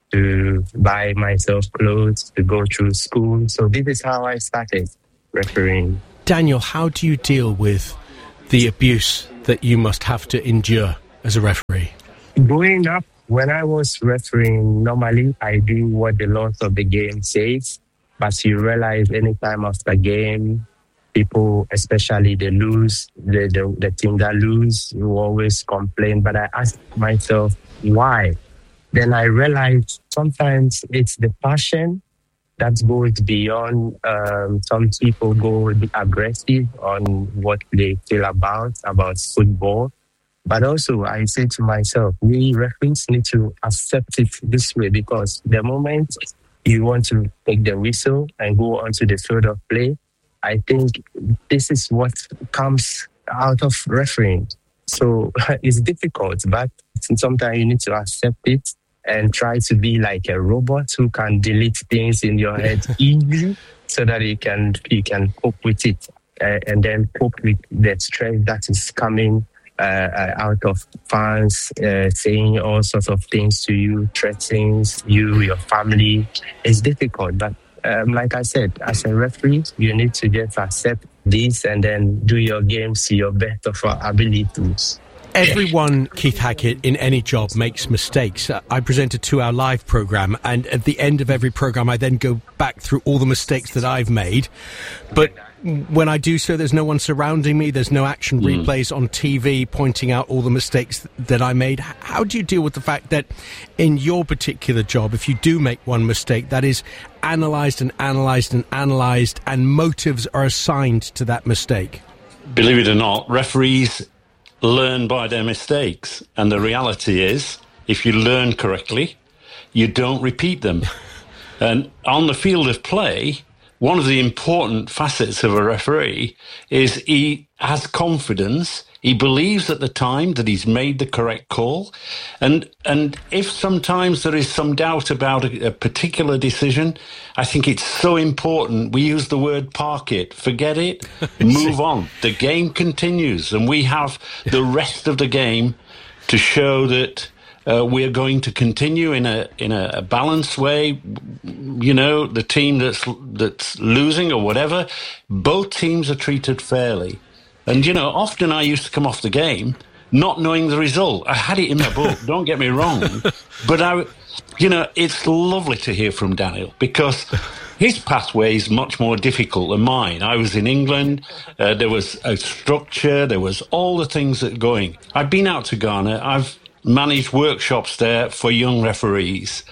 to buy myself clothes, to go through school. So this is how I started refereeing. Daniel, how do you deal with the abuse that you must have to endure as a referee? Growing up, when I was refereeing, normally I do what the laws of the game says. But you realize anytime after game, people, especially the lose, the, the, the team that lose, you always complain. But I ask myself, why? Then I realized sometimes it's the passion that goes beyond. Um, some people go aggressive on what they feel about, about football. But also I say to myself, we referees need to accept it this way, because the moment you want to take the whistle and go onto the field of play, I think this is what comes out of refereeing. So it's difficult, but sometimes you need to accept it and try to be like a robot who can delete things in your head easily, so that you can you can cope with it, uh, and then cope with the stress that is coming uh, uh, out of fans uh, saying all sorts of things to you, threatening you, your family. It's difficult, but um, like I said, as a referee, you need to just accept this and then do your games to your best of your abilities. Everyone, Keith Hackett, in any job makes mistakes. Uh, I present a two-hour live programme, and at the end of every programme, I then go back through all the mistakes that I've made. But when I do so, there's no one surrounding me. There's no action mm. replays on T V pointing out all the mistakes that I made. How do you deal with the fact that in your particular job, if you do make one mistake, that is analysed and analysed and analysed, and motives are assigned to that mistake? Believe it or not, referees learn by their mistakes. And the reality is, if you learn correctly, you don't repeat them. And on the field of play, one of the important facets of a referee is he has confidence. He believes at the time that he's made the correct call. And and if sometimes there is some doubt about a, a particular decision, I think it's so important. We use the word park it, forget it, move on. The game continues, and we have the rest of the game to show that uh, we're going to continue in a in a, a balanced way. You know, the team that's that's losing or whatever, both teams are treated fairly. And, you know, often I used to come off the game not knowing the result. I had it in my book, don't get me wrong. But, I, you know, it's lovely to hear from Daniel, because his pathway is much more difficult than mine. I was in England. Uh, there was a structure. There was all the things that are going. I've been out to Ghana. I've managed workshops there for young referees.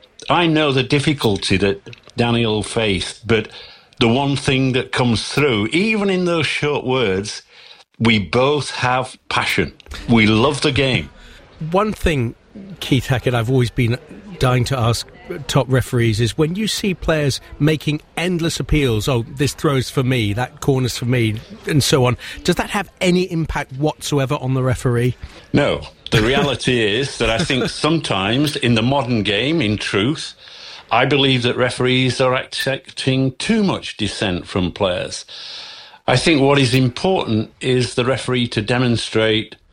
I know the difficulty that Daniel faced, but the one thing that comes through, even in those short words, we both have passion. We love the game. One thing, Keith Hackett, I've always been dying to ask top referees is, when you see players making endless appeals, oh, this throw's for me, that corner's for me, and so on, does that have any impact whatsoever on the referee? No. The reality is that I think sometimes in the modern game, in truth, I believe that referees are accepting too much dissent from players. I think what is important is the referee to demonstrate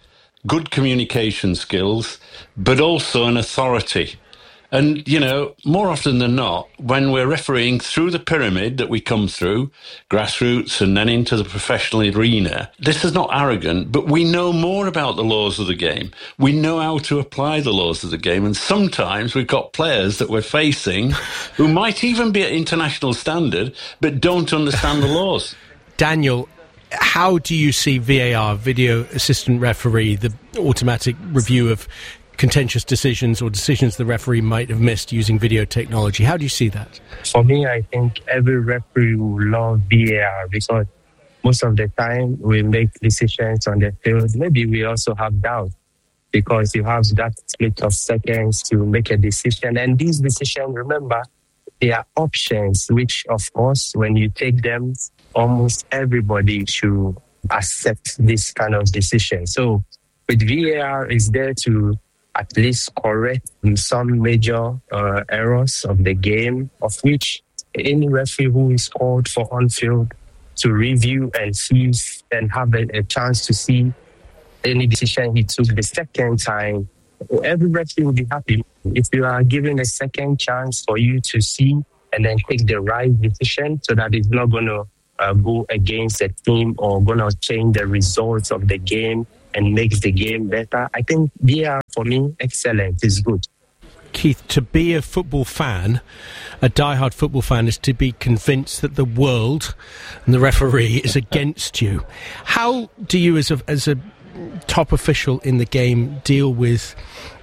good communication skills, but also an authority. And, you know, more often than not, when we're refereeing through the pyramid that we come through, grassroots and then into the professional arena, this is not arrogant, but we know more about the laws of the game. We know how to apply the laws of the game. And sometimes we've got players that we're facing who might even be at international standard, but don't understand the laws. Daniel, how do you see V A R, video assistant referee, the automatic review of contentious decisions or decisions the referee might have missed using video technology? How do you see that? For me, I think every referee will love V A R because most of the time we make decisions on the field. Maybe we also have doubt because you have that split of seconds to make a decision. And these decisions, remember, they are options, which, of course, when you take them, almost everybody should accept this kind of decision. So with V A R, is there to at least correct some major uh, errors of the game, of which any referee who is called for on-field to review and see and have a, a chance to see any decision he took the second time, every referee will be happy. If you are given a second chance for you to see and then take the right decision so that it's not going to uh, go against the team or going to change the results of the game and makes the game better, I think V A R, for me, excellent, is good. Keith, to be a football fan, a diehard football fan, is to be convinced that the world and the referee is against you. How do you, as a, as a top official in the game, deal with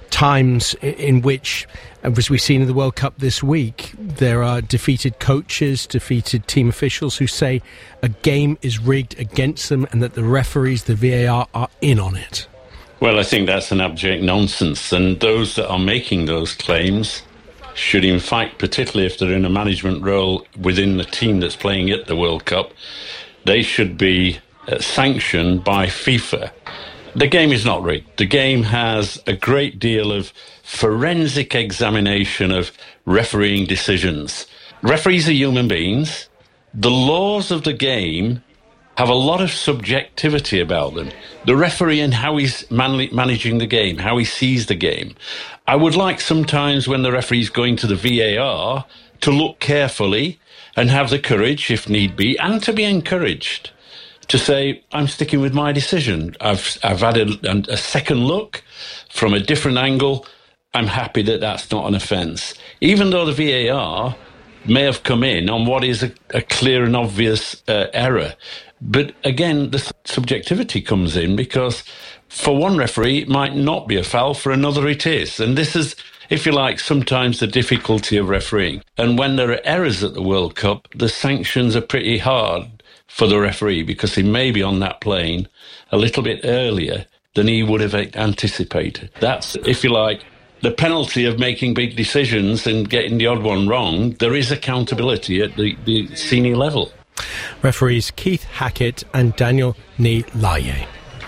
times in which, as we've seen in the World Cup this week, there are defeated coaches, defeated team officials who say a game is rigged against them and that the referees, the V A R, are in on it? Well, I think that's an abject nonsense, and those that are making those claims should, in fact, particularly if they're in a management role within the team that's playing at the World Cup, they should be uh, sanctioned by FIFA. The game is not rigged. The game has a great deal of forensic examination of refereeing decisions. Referees are human beings. The laws of the game have a lot of subjectivity about them. The referee and how he's man- managing the game, how he sees the game. I would like sometimes when the referee's going to the V A R to look carefully and have the courage, if need be, and to be encouraged to say, I'm sticking with my decision. I've I've had a, a second look from a different angle. I'm happy that that's not an offence. Even though the V A R may have come in on what is a, a clear and obvious uh, error. But again, the subjectivity comes in because for one referee, it might not be a foul, for another it is. And this is, if you like, sometimes the difficulty of refereeing. And when there are errors at the World Cup, the sanctions are pretty hard for the referee because he may be on that plane a little bit earlier than he would have anticipated. That's, if you like, the penalty of making big decisions and getting the odd one wrong. There is accountability at the, the senior level. Referees Keith Hackett and Daniel Ni Laye.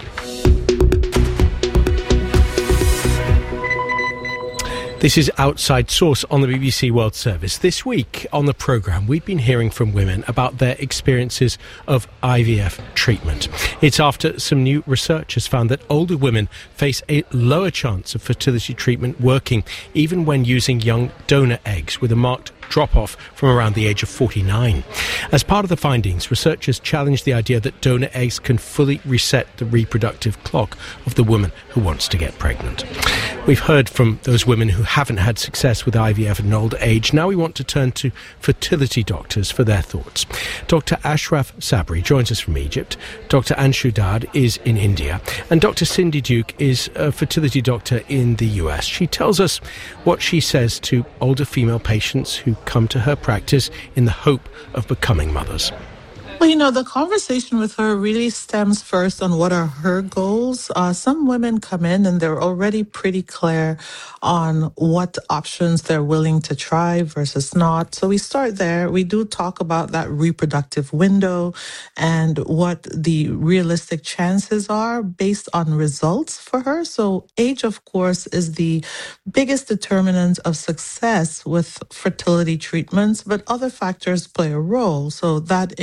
This is Outside Source on the B B C World Service. This week on the programme, we've been hearing from women about their experiences of I V F treatment. It's after some new research has found that older women face a lower chance of fertility treatment working, even when using young donor eggs, with a marked drop-off from around the age of forty-nine. As part of the findings, researchers challenged the idea that donor eggs can fully reset the reproductive clock of the woman who wants to get pregnant. We've heard from those women who haven't had success with I V F at an older age. Now we want to turn to fertility doctors for their thoughts. Doctor Ashraf Sabri joins us from Egypt. Doctor Anshu Dad is in India. And Doctor Cindy Duke is a fertility doctor in the U S. She tells us what she says to older female patients who come to her practice in the hope of becoming mothers. Well, you know, the conversation with her really stems first on what are her goals. Uh, some women come in and they're already pretty clear on what options they're willing to try versus not. So we start there. We do talk about that reproductive window and what the realistic chances are based on results for her. So age, of course, is the biggest determinant of success with fertility treatments, but other factors play a role. So that includes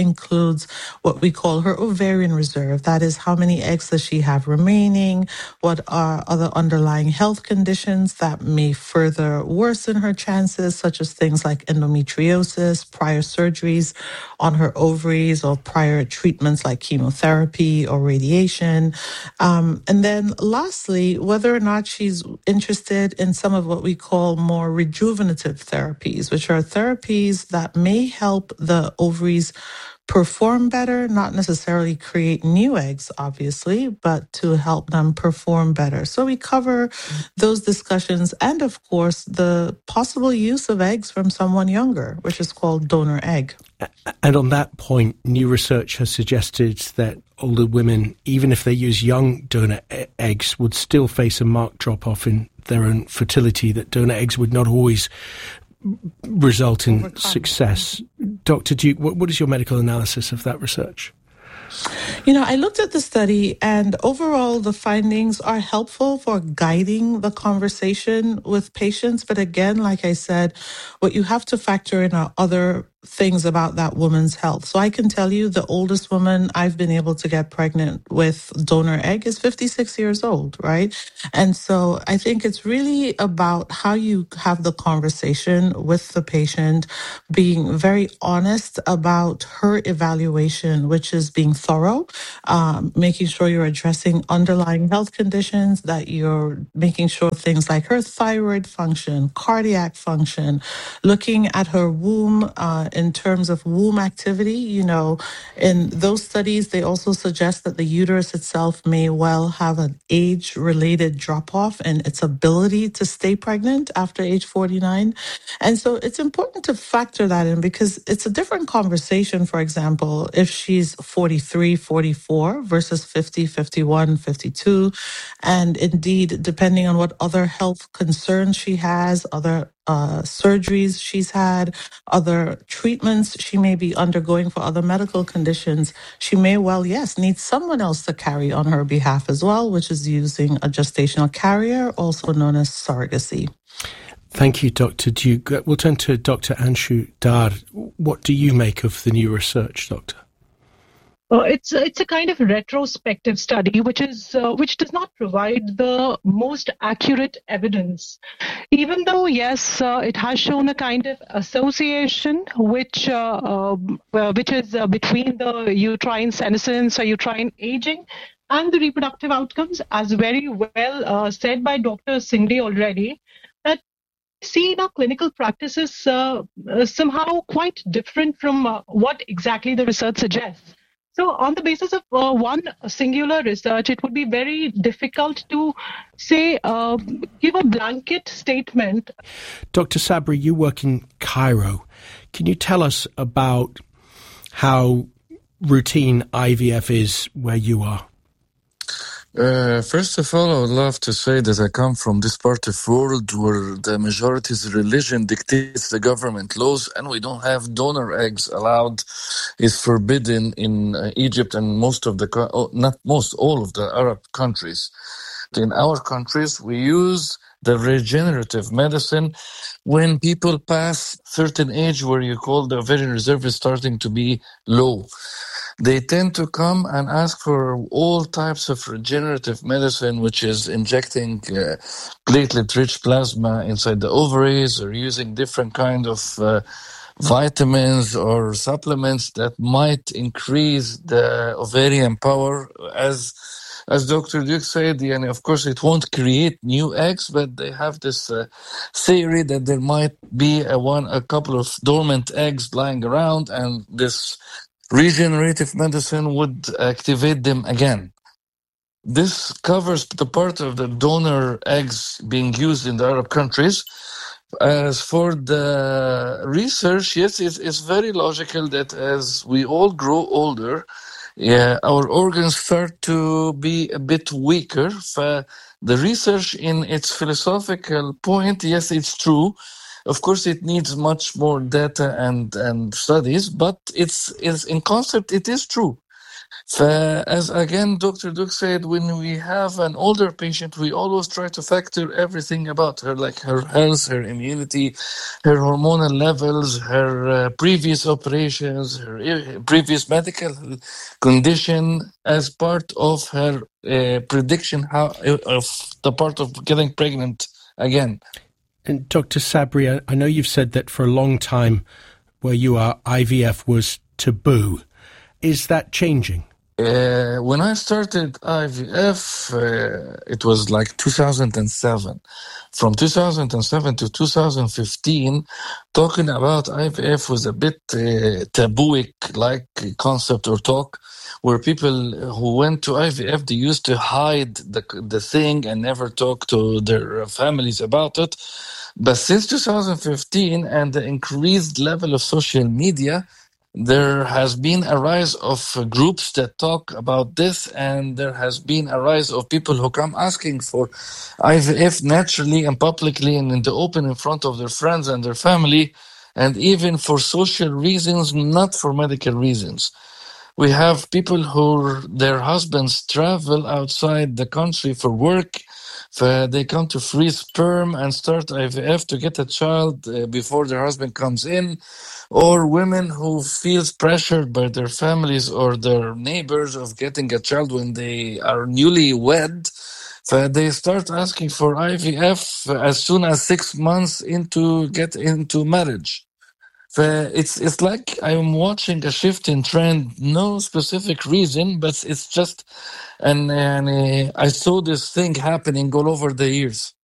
includes what we call her ovarian reserve. That is, how many eggs does she have remaining? What are other underlying health conditions that may further worsen her chances, such as things like endometriosis, prior surgeries on her ovaries, or prior treatments like chemotherapy or radiation. Um, and then lastly, whether or not she's interested in some of what we call more rejuvenative therapies, which are therapies that may help the ovaries perform better, not necessarily create new eggs, obviously, but to help them perform better. So we cover those discussions and, of course, the possible use of eggs from someone younger, which is called donor egg. And on that point, new research has suggested that older women, even if they use young donor e- eggs, would still face a marked drop-off in their own fertility, that donor eggs would not always result in Overcome. success. Doctor Duke, what, what is your medical analysis of that research? You know, I looked at the study, and overall the findings are helpful for guiding the conversation with patients. But again, like I said, what you have to factor in are other things about that woman's health. So I can tell you the oldest woman I've been able to get pregnant with donor egg is fifty-six years old, right? And so I think it's really about how you have the conversation with the patient, being very honest about her evaluation, which is being thorough, um, making sure you're addressing underlying health conditions, that you're making sure things like her thyroid function, cardiac function, looking at her womb, uh, in terms of womb activity. You know, in those studies, they also suggest that the uterus itself may well have an age-related drop-off in its ability to stay pregnant after age forty-nine. And so it's important to factor that in, because it's a different conversation, for example, if she's forty-three, forty-four versus fifty, fifty-one, fifty-two. And indeed, depending on what other health concerns she has, other Uh, surgeries she's had, other treatments she may be undergoing for other medical conditions, she may well, yes, need someone else to carry on her behalf as well, which is using a gestational carrier, also known as surrogacy. Thank you, Doctor Duke. We'll turn to Doctor Anshu Dar. What do you make of the new research, Doctor? Uh, it's it's a kind of retrospective study, which is uh, which does not provide the most accurate evidence, even though yes, uh, it has shown a kind of association, which uh, uh, which is uh, between the uterine senescence or uterine aging and the reproductive outcomes, as very well uh, said by Doctor Singh already. That see in our clinical practices uh, uh, somehow quite different from uh, what exactly the research suggests. So on the basis of uh, one singular research, it would be very difficult to say, uh, give a blanket statement. Doctor Sabri, you work in Cairo. Can you tell us about how routine I V F is where you are? Uh, first of all, I would love to say that I come from this part of the world where the majority's religion dictates the government laws, and we don't have donor eggs allowed. It's forbidden in uh, Egypt and most of the, oh, not most, all of the Arab countries. In our countries, we use the regenerative medicine when people pass certain age where you call the ovarian reserve is starting to be low. They tend to come and ask for all types of regenerative medicine, which is injecting uh, platelet-rich plasma inside the ovaries, or using different kind of uh, vitamins or supplements that might increase the ovarian power. As as Doctor Duke said, and of course it won't create new eggs, but they have this uh, theory that there might be a one a couple of dormant eggs lying around, and this regenerative medicine would activate them again. This covers the part of the donor eggs being used in the Arab countries. As for the research, yes, it's, it's very logical that as we all grow older, yeah, our organs start to be a bit weaker. For the research in its philosophical point, yes, it's true. Of course, it needs much more data and, and studies, but it's, it's in concept, it is true Uh, as again, Doctor Duke said, when we have an older patient, we always try to factor everything about her, like her health, her immunity, her hormonal levels, her uh, previous operations, her uh, previous medical condition, as part of her uh, prediction how of the part of getting pregnant again. And Doctor Sabri, I know you've said that for a long time where you are, I V F was taboo. Is that changing? Uh, when I started I V F, uh, it was like two thousand seven. From two thousand seven to two thousand fifteen, talking about I V F was a bit uh, tabooic-like concept or talk, where people who went to I V F, they used to hide the the thing and never talk to their families about it. But since two thousand fifteen and the increased level of social media, there has been a rise of uh, groups that talk about this, and there has been a rise of people who come asking for I V F naturally and publicly and in the open in front of their friends and their family, and even for social reasons, not for medical reasons. We have people who their husbands travel outside the country for work. Uh, they come to free sperm and start I V F to get a child uh, before their husband comes in, or women who feels pressured by their families or their neighbors of getting a child when they are newly wed. So they start asking for I V F as soon as six months into get into marriage. So it's it's like I'm watching a shift in trend, no specific reason, but it's just, and, and uh, I saw this thing happening all over the years.